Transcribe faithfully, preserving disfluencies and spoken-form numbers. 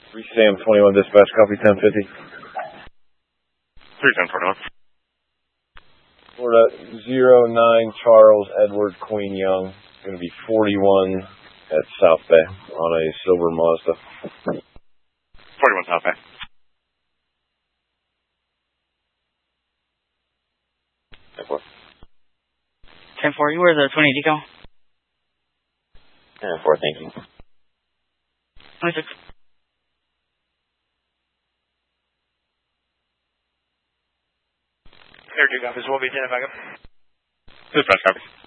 three Sam twenty-one dispatch, copy ten fifty. three ten twenty-one. Florida zero nine Charles Edward Queen Young. Going to be forty-one at South Bay on a silver Mazda. forty-one South Bay. ten four, you were the twenty decal? ten four, thank you. twenty-six. Air two copies, we'll be ten backup. Dispatch copy.